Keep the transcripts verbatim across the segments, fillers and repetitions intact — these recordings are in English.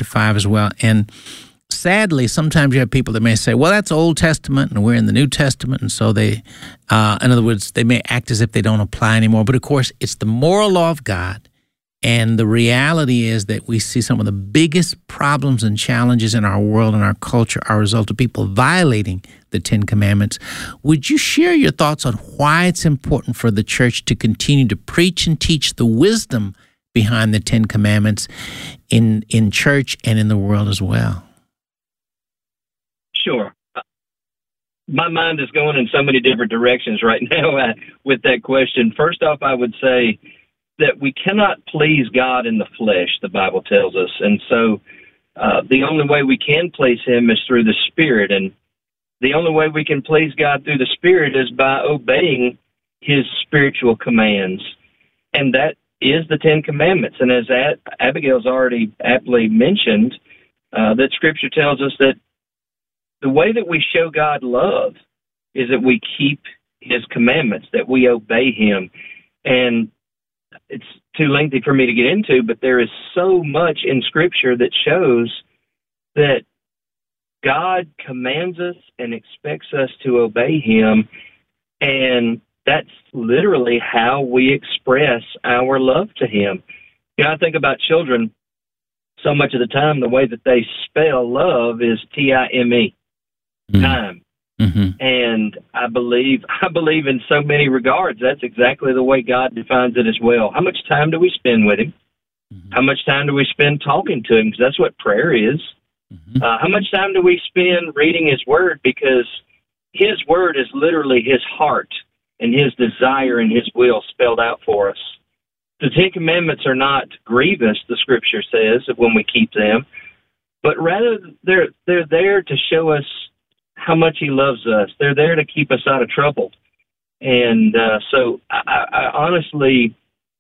chapter five as well. And sadly, sometimes you have people that may say, well, that's Old Testament and we're in the New Testament. And so they, uh, in other words, they may act as if they don't apply anymore. But of course, it's the moral law of God. And the reality is that we see some of the biggest problems and challenges in our world and our culture are a result of people violating the Ten Commandments. Would you share your thoughts on why it's important for the church to continue to preach and teach the wisdom behind the Ten Commandments in, in church and in the world as well? Sure. My mind is going in so many different directions right now uh, with that question. First off, I would say that we cannot please God in the flesh, the Bible tells us. And so uh, the only way we can please him is through the Spirit. And the only way we can please God through the Spirit is by obeying his spiritual commands. And that is the Ten Commandments. And as Abigail's already aptly mentioned, uh, that Scripture tells us that the way that we show God love is that we keep his commandments, that we obey him. And it's too lengthy for me to get into, but there is so much in Scripture that shows that God commands us and expects us to obey him, and that's literally how we express our love to him. You know, I think about children so much of the time, the way that they spell love is T I M E, mm-hmm. time. Mm-hmm. And I believe I believe in so many regards, that's exactly the way God defines it as well. How much time do we spend with him? Mm-hmm. How much time do we spend talking to him? Because that's what prayer is. Mm-hmm. Uh, how much time do we spend reading his word? Because his word is literally his heart and his desire and his will spelled out for us. The Ten Commandments are not grievous, the Scripture says, when we keep them, but rather they're they're there to show us how much he loves us. They're there to keep us out of trouble. And uh, so I, I honestly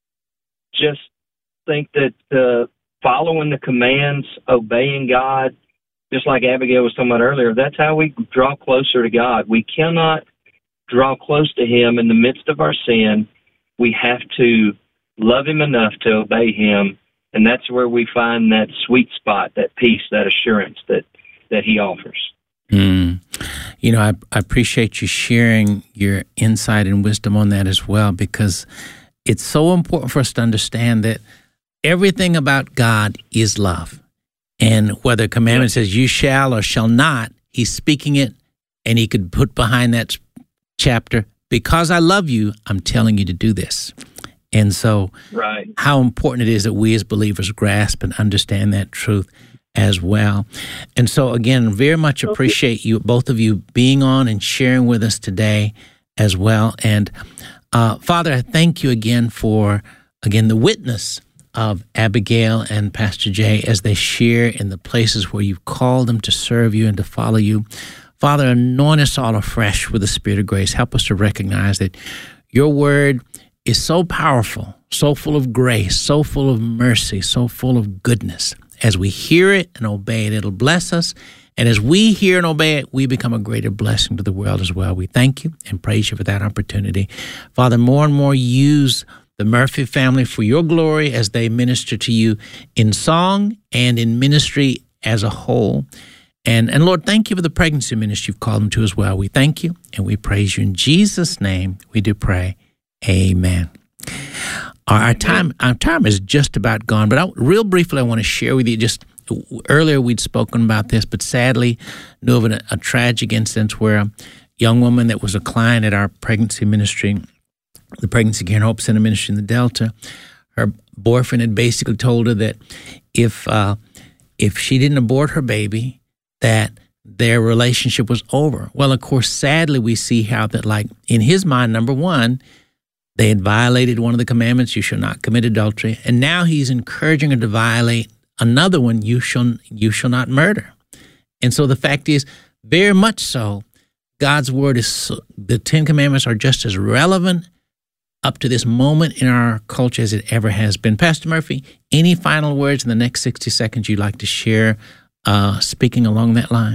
just think that uh, following the commands, obeying God, just like Abigail was talking about earlier, that's how we draw closer to God. We cannot draw close to him in the midst of our sin. We have to love him enough to obey him, and that's where we find that sweet spot, that peace, that assurance that, that he offers. Mm. You know, I, I appreciate you sharing your insight and wisdom on that as well, because it's so important for us to understand that everything about God is love. And whether a commandment says you shall or shall not, he's speaking it, and he could put behind that chapter, because I love you, I'm telling you to do this. And so right. How important it is that we as believers grasp and understand that truth as well. And so, again, very much appreciate you, both of you, being on and sharing with us today as well. And uh, Father, I thank you again for, again, the witness of Abigail and Pastor Jay as they share in the places where you've called them to serve you and to follow you. Father, anoint us all afresh with the Spirit of grace. Help us to recognize that your word is so powerful, so full of grace, so full of mercy, so full of goodness. As we hear it and obey it, it'll bless us. And as we hear and obey it, we become a greater blessing to the world as well. We thank you and praise you for that opportunity. Father, more and more use the Murphy family for your glory as they minister to you in song and in ministry as a whole. And, and Lord, thank you for the pregnancy ministry you've called them to as well. We thank you and we praise you. In Jesus' name, we do pray. Amen. Our time, our time is just about gone, but I, real briefly, I want to share with you just earlier we'd spoken about this, but sadly knew of a, a tragic instance where a young woman that was a client at our pregnancy ministry, the Pregnancy Care and Hope Center ministry in the Delta, her boyfriend had basically told her that if uh, if she didn't abort her baby, that their relationship was over. Well, of course, sadly, we see how that, like, in his mind, number one, they had violated one of the commandments, you shall not commit adultery, and now he's encouraging her to violate another one, you shall you shall not murder. And so the fact is, very much so, God's word is, so, the Ten Commandments are just as relevant up to this moment in our culture as it ever has been. Pastor Murphy, any final words in the next sixty seconds you'd like to share, uh, speaking along that line?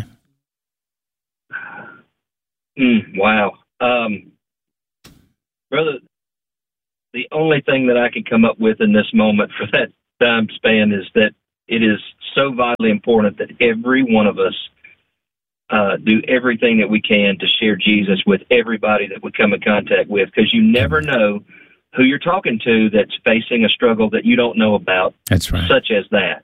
Mm, wow. Um, brother, the only thing that I can come up with in this moment for that time span is that it is so vitally important that every one of us uh, do everything that we can to share Jesus with everybody that we come in contact with, because you never know who you're talking to that's facing a struggle that you don't know about. That's right. Such as that.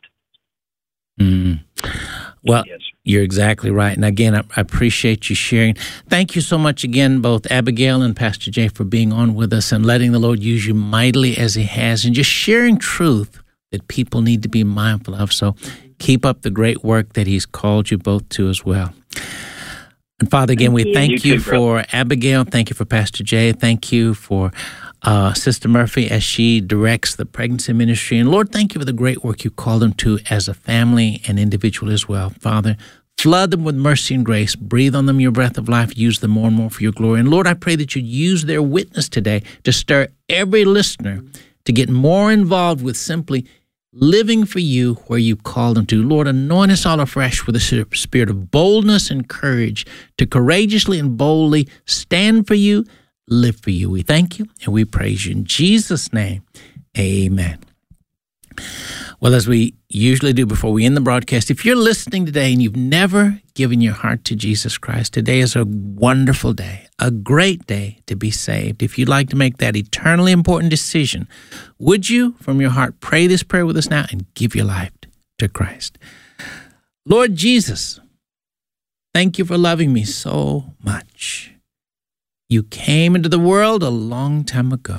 Mm. Well, yes. You're exactly right. And again, I, I appreciate you sharing. Thank you so much again, both Abigail and Pastor Jay, for being on with us and letting the Lord use you mightily as he has, and just sharing truth that people need to be mindful of. So keep up the great work that he's called you both to as well. And Father, again, we thank you for Abigail. Thank you for Pastor Jay. Thank you for uh, Sister Murphy as she directs the pregnancy ministry. And Lord, thank you for the great work you called them to as a family and individual as well. Father, flood them with mercy and grace. Breathe on them your breath of life. Use them more and more for your glory. And Lord, I pray that you'd use their witness today to stir every listener to get more involved with simply living for you where you called them to. Lord, anoint us all afresh with a spirit of boldness and courage to courageously and boldly stand for you, live for you. We thank you and we praise you. In Jesus' name, amen. Well, as we usually do before we end the broadcast, if you're listening today and you've never given your heart to Jesus Christ, today is a wonderful day, a great day to be saved. If you'd like to make that eternally important decision, would you, from your heart, pray this prayer with us now and give your life to Christ? Lord Jesus, thank you for loving me so much. You came into the world a long time ago.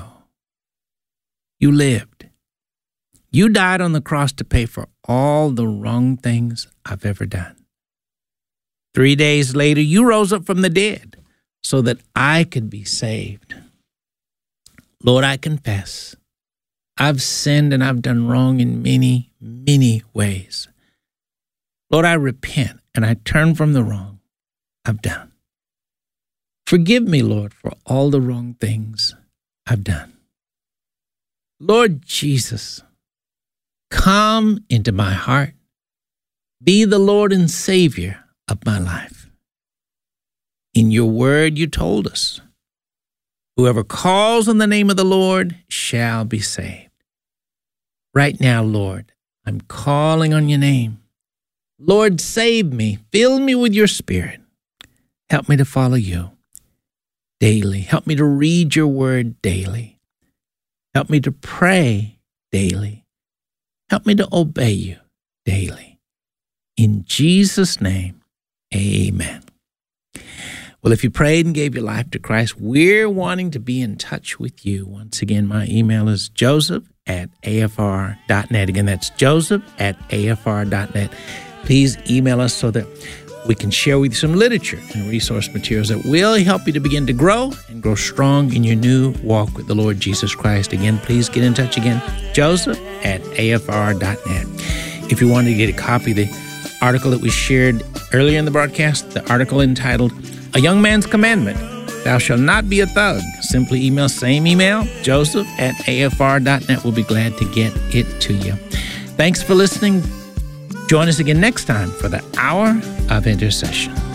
You lived. You died on the cross to pay for all the wrong things I've ever done. Three days later, you rose up from the dead so that I could be saved. Lord, I confess, I've sinned and I've done wrong in many, many ways. Lord, I repent and I turn from the wrong I've done. Forgive me, Lord, for all the wrong things I've done. Lord Jesus, come into my heart. Be the Lord and Savior of my life. In your word, you told us, whoever calls on the name of the Lord shall be saved. Right now, Lord, I'm calling on your name. Lord, save me. Fill me with your spirit. Help me to follow you daily. Help me to read your word daily. Help me to pray daily. Help me to obey you daily. In Jesus' name, amen. Well, if you prayed and gave your life to Christ, we're wanting to be in touch with you. Once again, my email is joseph at a f r dot net. Again, that's joseph at a f r dot net. Please email us so that we can share with you some literature and resource materials that will help you to begin to grow and grow strong in your new walk with the Lord Jesus Christ. Again, please get in touch again, joseph at a f r dot net. If you want to get a copy of the article that we shared earlier in the broadcast, the article entitled, A Young Man's Commandment, Thou Shalt Not Be a Thug, simply email, same email, joseph at a f r dot net. We'll be glad to get it to you. Thanks for listening. Join us again next time for the Hour of Intercession.